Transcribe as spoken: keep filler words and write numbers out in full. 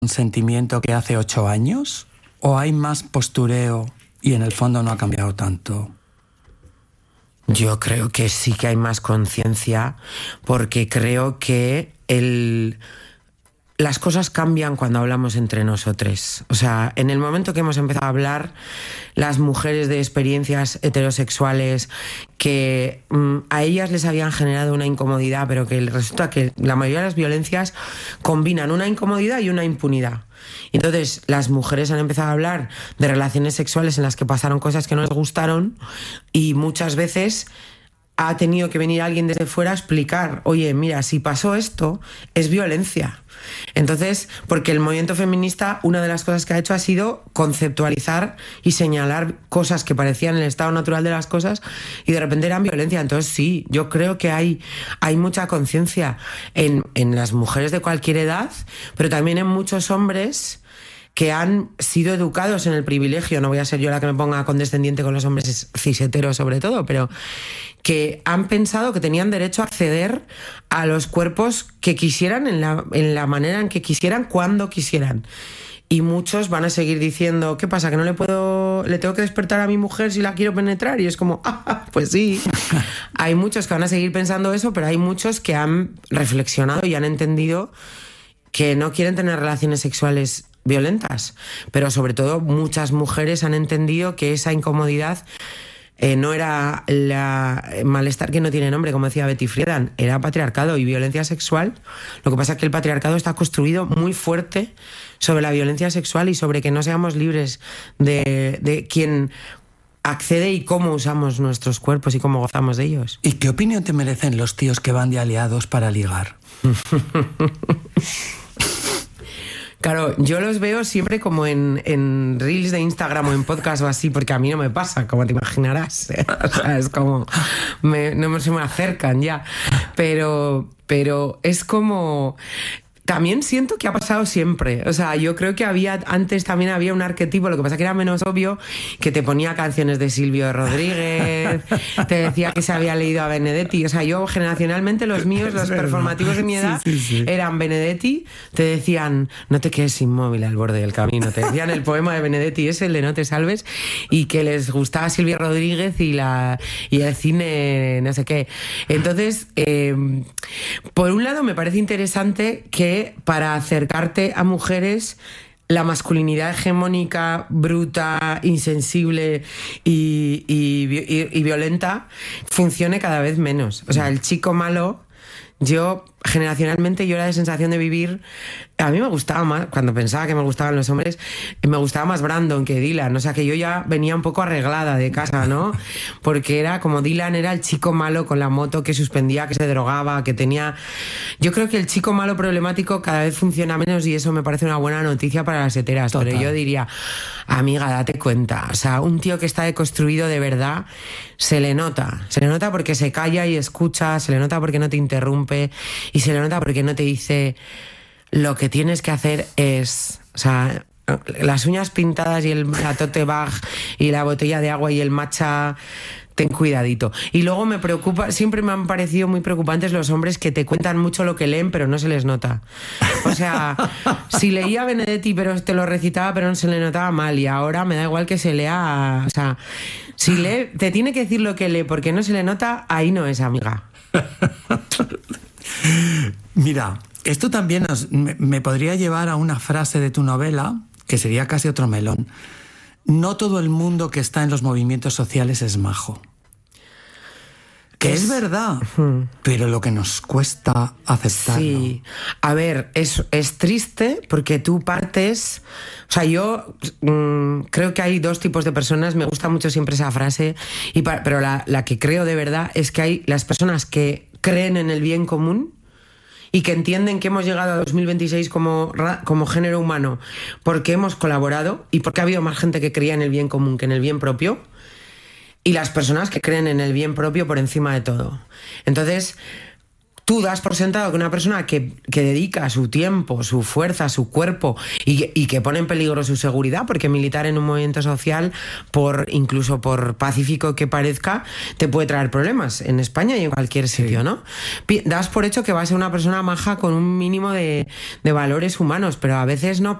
sentimiento que hace ocho años? ¿O hay más postureo y en el fondo no ha cambiado tanto? Yo creo que sí que hay más conciencia, porque creo que el... las cosas cambian cuando hablamos entre nosotros. O sea, en el momento que hemos empezado a hablar, las mujeres de experiencias heterosexuales que mmm, a ellas les habían generado una incomodidad, pero que resulta que la mayoría de las violencias combinan una incomodidad y una impunidad. Entonces, las mujeres han empezado a hablar de relaciones sexuales en las que pasaron cosas que no les gustaron, y muchas veces ha tenido que venir alguien desde fuera a explicar, oye, mira, si pasó esto, es violencia. Entonces, porque el movimiento feminista, una de las cosas que ha hecho ha sido conceptualizar y señalar cosas que parecían el estado natural de las cosas y de repente eran violencia. Entonces sí, yo creo que hay, hay mucha conciencia en, en las mujeres de cualquier edad, pero también en muchos hombres que han sido educados en el privilegio. No voy a ser yo la que me ponga condescendiente con los hombres ciseteros sobre todo, pero que han pensado que tenían derecho a acceder a los cuerpos que quisieran, en la, en la manera en que quisieran, cuando quisieran. Y muchos van a seguir diciendo, ¿qué pasa? ¿Que no le puedo, le tengo que despertar a mi mujer si la quiero penetrar? Y es como, ah, pues sí. Hay muchos que van a seguir pensando eso, pero hay muchos que han reflexionado y han entendido que no quieren tener relaciones sexuales violentas, pero sobre todo muchas mujeres han entendido que esa incomodidad eh, no era la malestar que no tiene nombre, como decía Betty Friedan, era patriarcado y violencia sexual. Lo que pasa es que el patriarcado está construido muy fuerte sobre la violencia sexual y sobre que no seamos libres de, de quién accede y cómo usamos nuestros cuerpos y cómo gozamos de ellos. ¿Y qué opinión te merecen los tíos que van de aliados para ligar? Claro, yo los veo siempre como en, en reels de Instagram o en podcast o así, porque a mí no me pasa, como te imaginarás. O sea, es como... Me, no se me acercan ya. Pero, pero es como... También siento que ha pasado siempre. O sea, yo creo que había antes también había un arquetipo, lo que pasa que era menos obvio, que te ponía canciones de Silvio Rodríguez, te decía que se había leído a Benedetti. O sea, yo generacionalmente los míos, los performativos de mi edad, sí, sí, sí. eran Benedetti, te decían, no te quedes inmóvil al borde del camino. Te decían el poema de Benedetti, ese, el de No te salves, y que les gustaba Silvio Rodríguez y, la, y el cine, no sé qué. Entonces, eh, por un lado me parece interesante que para acercarte a mujeres la masculinidad hegemónica, bruta, insensible y, y, y, y violenta funcione cada vez menos. O sea, el chico malo, yo generacionalmente yo era de sensación de vivir. A mí me gustaba más, cuando pensaba que me gustaban los hombres, me gustaba más Brandon que Dylan. O sea, que yo ya venía un poco arreglada de casa, ¿no? Porque era como Dylan era el chico malo con la moto que suspendía, que se drogaba, que tenía... Yo creo que el chico malo problemático cada vez funciona menos y eso me parece una buena noticia para las heteras. Total. Pero yo diría, amiga, date cuenta. O sea, un tío que está deconstruido de verdad, se le nota. Se le nota porque se calla y escucha, se le nota porque no te interrumpe y se le nota porque no te dice... Lo que tienes que hacer es, o sea, las uñas pintadas y el la tote bag y la botella de agua y el matcha, ten cuidadito. Y luego me preocupa, siempre me han parecido muy preocupantes los hombres que te cuentan mucho lo que leen pero no se les nota. O sea, si leía Benedetti pero te lo recitaba pero no se le notaba mal, y ahora me da igual que se lea, o sea, si lee, te tiene que decir lo que lee porque no se le nota, ahí no es, amiga. Mira, esto también nos, me, me podría llevar a una frase de tu novela, que sería casi otro melón. No todo el mundo que está en los movimientos sociales es majo. Que es, es verdad, uh-huh. pero lo que nos cuesta aceptarlo. Sí, a ver, es, es triste porque tú partes... O sea, yo mmm, creo que hay dos tipos de personas, me gusta mucho siempre esa frase, y pa- pero la, la que creo de verdad es que hay las personas que creen en el bien común y que entienden que hemos llegado a dos mil veintiséis como, como género humano porque hemos colaborado y porque ha habido más gente que creía en el bien común que en el bien propio, y las personas que creen en el bien propio por encima de todo. Entonces, tú das por sentado que una persona que, que dedica su tiempo, su fuerza, su cuerpo y que, y que pone en peligro su seguridad, porque militar en un movimiento social, por incluso por pacífico que parezca, te puede traer problemas en España y en cualquier sitio, sí. ¿no? Das por hecho que va a ser una persona maja con un mínimo de, de valores humanos, pero a veces no